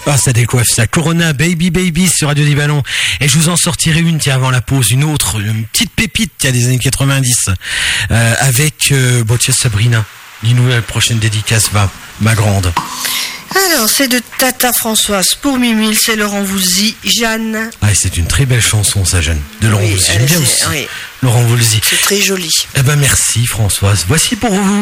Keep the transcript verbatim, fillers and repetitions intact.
Ah, ça décoiffe ça. Corona, Baby Baby sur Radio des Ballons. Et je vous en sortirai une, tiens, avant la pause, une autre, une petite pépite, tiens, des années quatre-vingt-dix, euh, avec, euh, bon, tiens, Sabrina. Dis-nous la prochaine dédicace, va, ma grande. Alors, c'est de Tata Françoise pour Mimile, c'est Laurent Voulzy, Jeanne. Ah, c'est une très belle chanson, ça, Jeanne. De Laurent Oui, Voulzy. J'aime bien aussi. Oui. Laurent Voulzy. C'est très joli. Eh ben, merci, Françoise. Voici pour vous.